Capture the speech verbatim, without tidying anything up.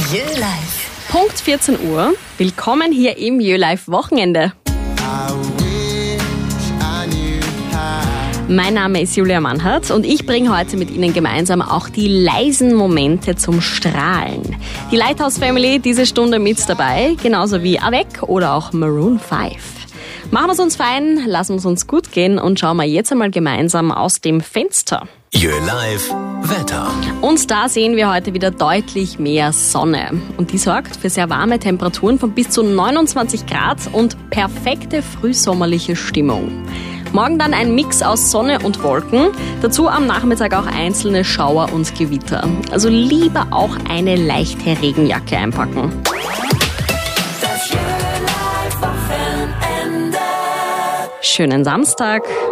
YöLife. Punkt vierzehn Uhr. Willkommen hier im YöLife Wochenende. Mein Name ist Julia Mannhardt und ich bringe heute mit Ihnen gemeinsam auch die leisen Momente zum Strahlen. Die Lighthouse Family diese Stunde mit dabei, genauso wie Avec oder auch Maroon fünf. Machen wir es uns fein, lassen wir es uns gut gehen und schauen wir jetzt einmal gemeinsam aus dem Fenster. YöLife Wetter. Und da sehen wir heute wieder deutlich mehr Sonne. Und die sorgt für sehr warme Temperaturen von bis zu neunundzwanzig Grad und perfekte frühsommerliche Stimmung. Morgen dann ein Mix aus Sonne und Wolken, dazu am Nachmittag auch einzelne Schauer und Gewitter. Also lieber auch eine leichte Regenjacke einpacken. Das YöLife Wochenende. Schönen Samstag!